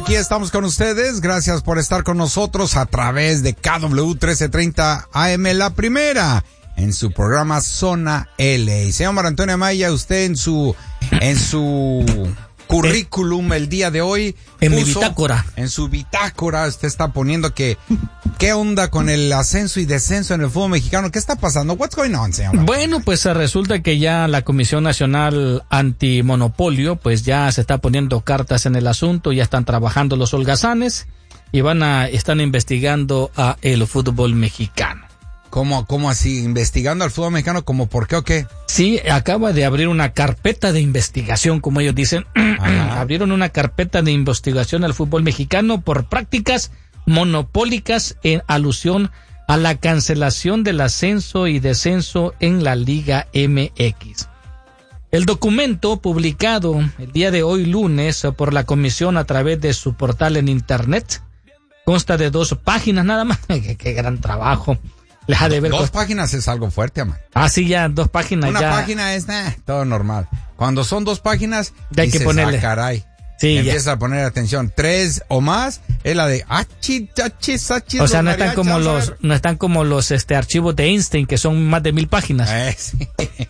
aquí estamos con ustedes. Gracias por estar con nosotros a través de KW 1330 AM, la primera, en su programa Zona L. Y señor Mario Antonio Amaya, usted en su currículum el día de hoy. En mi bitácora. En su bitácora usted está poniendo que, ¿qué onda con el ascenso y descenso en el fútbol mexicano? ¿Qué está pasando? What's going on, señor? Bueno, pues resulta que ya la Comisión Nacional Antimonopolio, pues ya se está poniendo cartas en el asunto, ya están trabajando los holgazanes y están investigando a el fútbol mexicano. ¿Cómo así? ¿Investigando al fútbol mexicano? ¿Cómo por qué o qué? Sí, acaba de abrir una carpeta de investigación, como ellos dicen. Abrieron una carpeta de investigación al fútbol mexicano por prácticas monopólicas en alusión a la cancelación del ascenso y descenso en la Liga MX. El documento publicado el día de hoy lunes por la comisión a través de su portal en internet consta de 2 páginas nada más. Qué gran trabajo. Dos páginas es algo fuerte, amor. Ah, sí, ya 2 páginas. Una página es todo normal. Cuando son 2 páginas, ya hay dices, que ponerle. Ah, caray. Sí, empieza a poner atención. 3 o más es la de o sea, no están como los archivos de Einstein, que son más de 1000 páginas. Sí.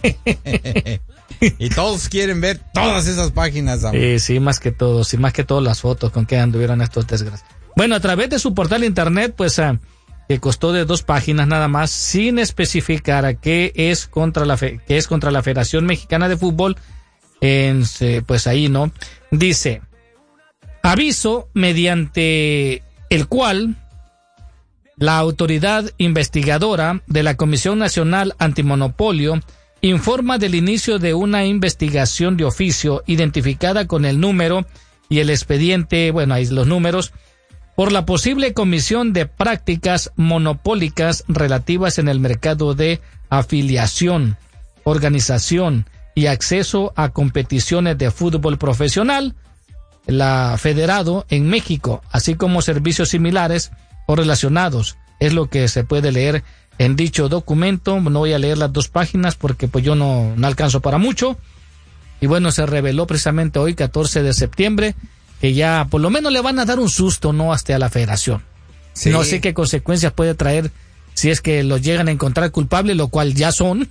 Y todos quieren ver todas esas páginas, amor. Sí, más que todo las fotos con que anduvieron estos desgraciados. Bueno, a través de su portal internet, pues que costó de 2 páginas nada más, sin especificar a qué es contra la Federación Mexicana de Fútbol, pues ahí, ¿no? Dice, aviso mediante el cual la autoridad investigadora de la Comisión Nacional Antimonopolio informa del inicio de una investigación de oficio identificada con el número y el expediente, bueno, ahí los números, por la posible comisión de prácticas monopólicas relativas en el mercado de afiliación, organización y acceso a competiciones de fútbol profesional, la federado en México, así como servicios similares o relacionados. Es lo que se puede leer en dicho documento. No voy a leer las 2 páginas porque pues yo no alcanzo para mucho. Y bueno, se reveló precisamente hoy, 14 de septiembre, que ya por lo menos le van a dar un susto, ¿no?, hasta a la federación. Sí. No sé qué consecuencias puede traer si es que los llegan a encontrar culpables, lo cual ya son,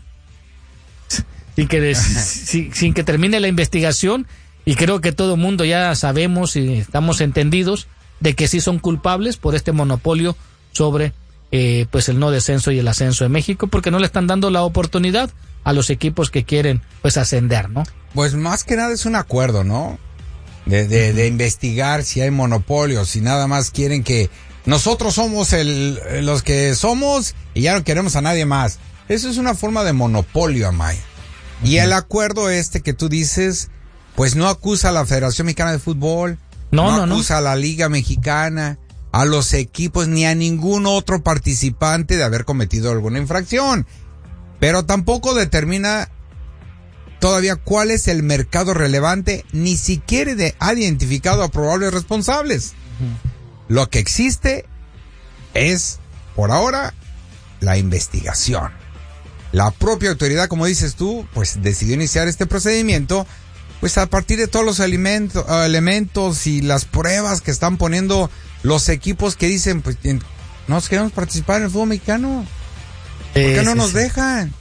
sin que termine la investigación, y creo que todo el mundo ya sabemos y estamos entendidos de que sí son culpables por este monopolio sobre pues el no descenso y el ascenso de México, porque no le están dando la oportunidad a los equipos que quieren pues ascender, ¿no? Pues más que nada es un acuerdo, ¿no? De investigar si hay monopolios, si nada más quieren que nosotros somos los que somos y ya no queremos a nadie más. Eso es una forma de monopolio, Amaya. Y el acuerdo que tú dices, pues no acusa a la Federación Mexicana de Fútbol, no acusa a la Liga Mexicana, a los equipos, ni a ningún otro participante de haber cometido alguna infracción. Pero tampoco determina todavía cuál es el mercado relevante, ni siquiera ha identificado a probables responsables. Lo que existe es, por ahora, la investigación. La propia autoridad, como dices tú, pues decidió iniciar este procedimiento, pues a partir de todos los elementos y las pruebas que están poniendo los equipos que dicen, pues, no queremos participar en el fútbol mexicano. ¿Por qué no nos dejan?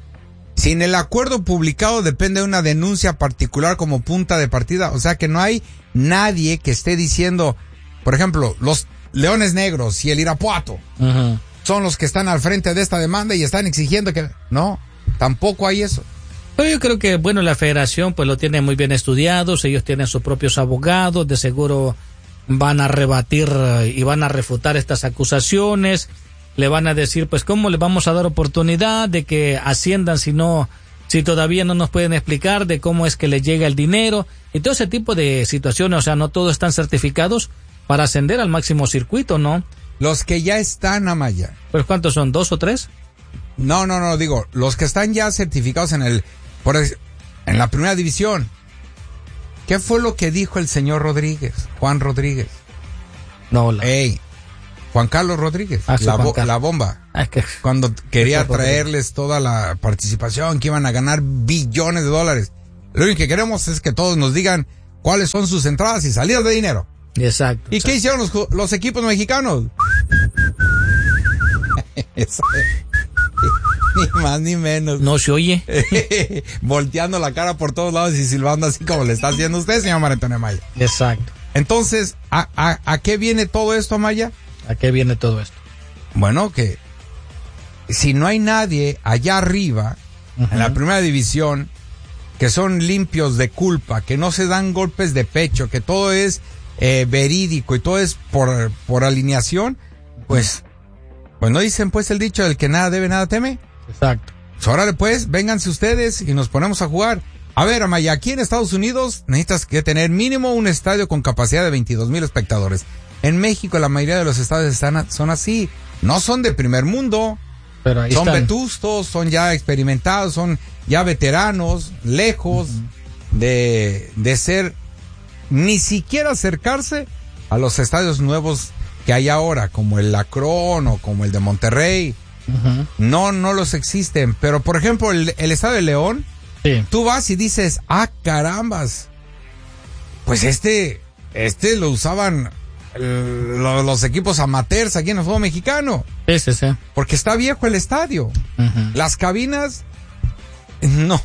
Si en el acuerdo publicado depende de una denuncia particular como punta de partida, o sea que no hay nadie que esté diciendo, por ejemplo, los Leones Negros y el Irapuato son los que están al frente de esta demanda y están exigiendo que... No, tampoco hay eso. Pero yo creo que, bueno, la federación pues lo tiene muy bien estudiados, ellos tienen sus propios abogados, de seguro van a rebatir y van a refutar estas acusaciones. Le van a decir, pues, ¿cómo le vamos a dar oportunidad de que asciendan si todavía no nos pueden explicar de cómo es que les llega el dinero? Y todo ese tipo de situaciones, o sea, no todos están certificados para ascender al máximo circuito, ¿no? Los que ya están, Amaya. ¿Pues cuántos son? ¿2 o 3? No, digo, los que están ya certificados en la primera división. ¿Qué fue lo que dijo el señor Rodríguez, Juan Rodríguez? Juan Carlos Rodríguez, la bomba. Cuando quería traerles toda la participación, que iban a ganar billones de dólares. Lo único que queremos es que todos nos digan cuáles son sus entradas y salidas de dinero. Exacto. ¿Y qué hicieron los equipos mexicanos? Ni más ni menos. No se oye. Volteando la cara por todos lados y silbando así como le está haciendo usted, señor María Antonia Maya. Exacto. Entonces, ¿a qué viene todo esto, Maya? ¿A qué viene todo esto? Bueno, que si no hay nadie allá arriba, en la primera división, que son limpios de culpa, que no se dan golpes de pecho, que todo es verídico y todo es por alineación, pues no dicen pues el dicho del que nada debe, nada teme. Exacto. Pues órale pues, vénganse ustedes y nos ponemos a jugar. A ver, Amaya, aquí en Estados Unidos necesitas que tener mínimo un estadio con capacidad de 22,000 espectadores. En México la mayoría de los estadios son así, no son de primer mundo. Pero ahí son están. vetustos, son ya experimentados, son ya veteranos, lejos de ser, ni siquiera acercarse a los estadios nuevos que hay ahora, como el Akron o como el de Monterrey. No los existen. Pero, por ejemplo, el Estadio de León, sí. Tú vas y dices, carambas, pues este lo usaban los equipos amateurs aquí en el fútbol mexicano. Sí. Porque está viejo el estadio. Las cabinas, no.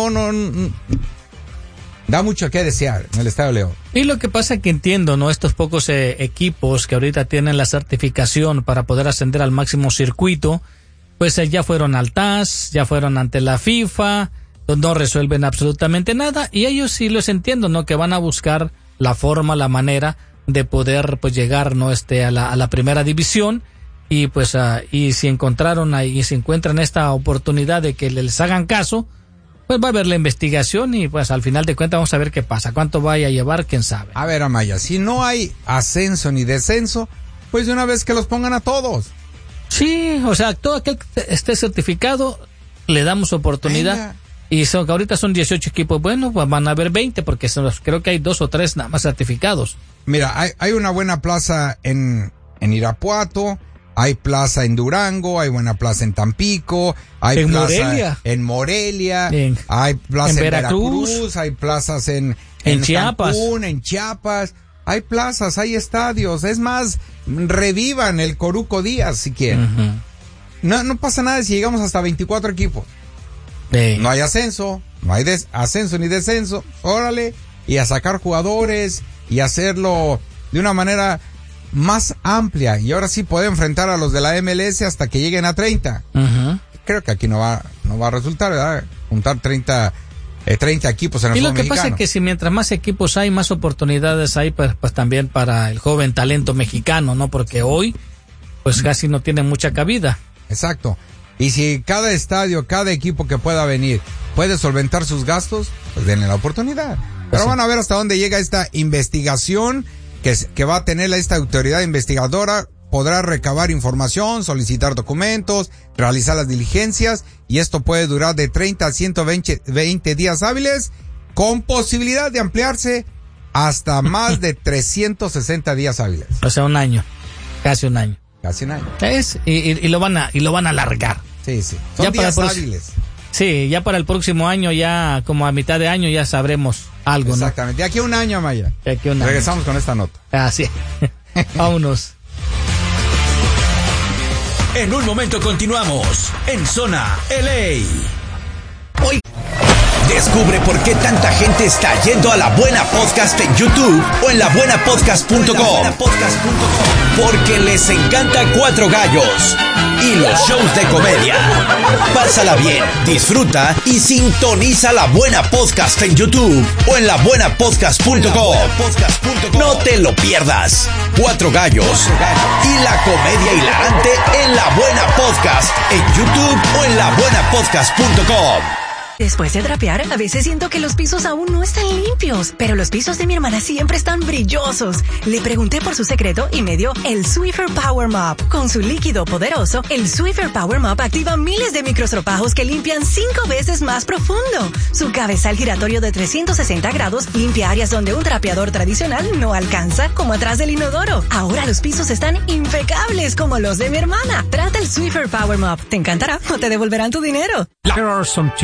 Da mucho que desear en el Estadio León. Y lo que pasa es que entiendo, ¿no? Estos pocos equipos que ahorita tienen la certificación para poder ascender al máximo circuito, pues ya fueron al TAS, ya fueron ante la FIFA, no resuelven absolutamente nada, y ellos sí los entiendo, ¿no? Que van a buscar la forma, la manera de poder pues llegar, ¿no? A la primera división, y pues y si encontraron ahí, si encuentran esta oportunidad de que les hagan caso, pues va a haber la investigación y pues al final de cuentas vamos a ver qué pasa, cuánto vaya a llevar, quién sabe. A ver, Amaya, si no hay ascenso ni descenso, pues de una vez que los pongan a todos. Sí, o sea, todo aquel que esté certificado, le damos oportunidad. Venga. Y que ahorita son 18 equipos, bueno, pues van a haber 20 porque creo que hay 2 o 3 nada más certificados. Mira, hay una buena plaza en Irapuato, hay plaza en Durango, hay buena plaza en Tampico, hay en plaza en Morelia, hay plaza en Veracruz, hay plazas en Chiapas, Cancún, en Chiapas, hay plazas, hay estadios, es más, revivan el Coruco Díaz si quieren. No pasa nada si llegamos hasta 24 equipos. No hay ascenso, no hay ascenso ni descenso, órale, y a sacar jugadores y hacerlo de una manera más amplia, y ahora sí puede enfrentar a los de la MLS hasta que lleguen a 30. Creo que aquí no va a resultar, ¿verdad? Juntar 30 equipos en el fútbol mexicano. Y lo que pasa es que si mientras más equipos hay, más oportunidades hay, pues también para el joven talento mexicano, ¿no? Porque hoy, pues casi no tiene mucha cabida. Exacto. Y si cada estadio, cada equipo que pueda venir puede solventar sus gastos, pues denle la oportunidad. Pero van a ver hasta dónde llega esta investigación que va a tener esta autoridad investigadora. Podrá recabar información, solicitar documentos, realizar las diligencias, y esto puede durar de 30 a 120 días hábiles, con posibilidad de ampliarse hasta más de 360 días hábiles. O sea, un año, casi un año. Casi un año. Y lo van a alargar. Sí. Son ya días hábiles. Sí, ya para el próximo año, ya como a mitad de año ya sabremos algo, ¿no? Exactamente. De aquí a un año, Maya. De aquí a un año. Regresamos con esta nota. Sí. Vámonos. En un momento continuamos en Zona LA. Hoy descubre por qué tanta gente está yendo a La Buena Podcast en YouTube o en labuenapodcast.com. Porque les encanta Cuatro Gallos y los shows de comedia. Pásala bien, disfruta y sintoniza La Buena Podcast en YouTube o en labuenapodcast.com. No te lo pierdas. Cuatro Gallos y la comedia hilarante en La Buena Podcast en YouTube o en labuenapodcast.com. Después de trapear, a veces siento que los pisos aún no están limpios, pero los pisos de mi hermana siempre están brillosos. Le pregunté por su secreto y me dio el Swiffer Power Mop. Con su líquido poderoso, el Swiffer Power Mop activa miles de microstropajos que limpian 5 veces más profundo. Su cabezal giratorio de 360 grados limpia áreas donde un trapeador tradicional no alcanza, como atrás del inodoro. Ahora los pisos están impecables como los de mi hermana. Trata el Swiffer Power Mop. Te encantará o te devolverán tu dinero. Here are some tips to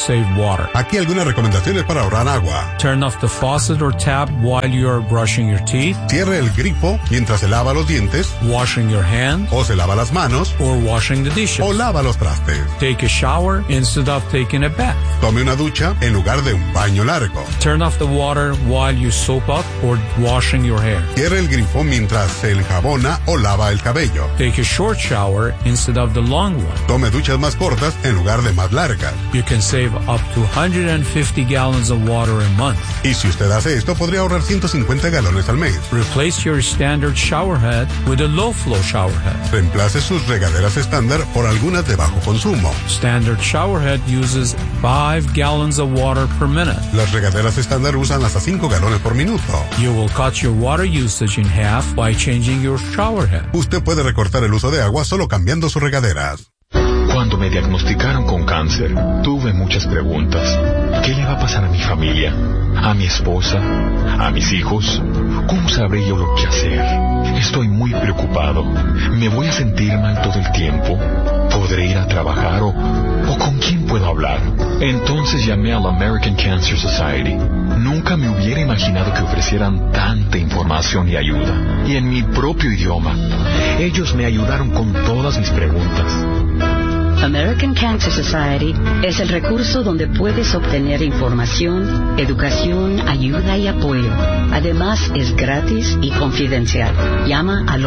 save water. Aquí algunas recomendaciones para ahorrar agua. Turn off the faucet or tap while you are brushing your teeth, Cierre el grifo mientras se lava los dientes, washing your hands, o se lava las manos, or washing the dishes. o lava los trastes. Take a shower instead of taking a bath. Tome una ducha en lugar de un baño largo. Turn off the water while you soap up or washing your hair. Cierre el grifo mientras se enjabona o lava el cabello. Take a short shower instead of the long one. Tome duchas más cortas en lugar de más largas. You can save up to 150 gallons of water a month. Y si usted hace esto, podría ahorrar 150 galones al mes. Replace your standard shower head with a low flow shower head. Reemplace sus regaderas estándar por algunas de bajo consumo. Standard shower head uses 5 gallons of water per minute. Las regaderas estándar usan hasta 5 galones por minuto. You will cut your water usage in half by changing your shower head. Usted puede recortar el uso de agua solo cambiando sus regaderas. Cuando me diagnosticaron con cáncer, tuve muchas preguntas. ¿Qué le va a pasar a mi familia? ¿A mi esposa? ¿A mis hijos? ¿Cómo sabré yo lo que hacer? Estoy muy preocupado. ¿Me voy a sentir mal todo el tiempo? ¿Podré ir a trabajar o con quién puedo hablar? Entonces llamé a la American Cancer Society. Nunca me hubiera imaginado que ofrecieran tanta información y ayuda. Y en mi propio idioma. Ellos me ayudaron con todas mis preguntas. American Cancer Society es el recurso donde puedes obtener información, educación, ayuda y apoyo. Además, es gratis y confidencial. Llama al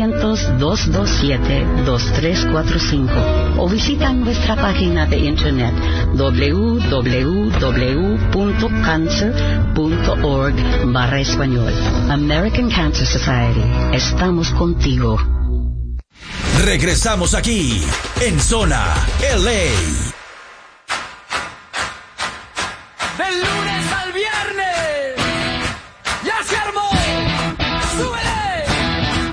800-227-2345 o visita nuestra página de internet www.cancer.org/español. American Cancer Society. Estamos contigo. Regresamos aquí, en Zona LA.